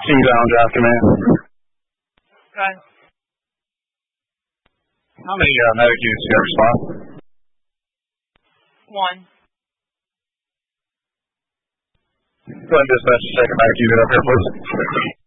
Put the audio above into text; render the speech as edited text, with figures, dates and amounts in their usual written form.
T-bound aftermath. Okay. How many medic units do you have spot? One. Go ahead and dispatch the second medic unit up here, please.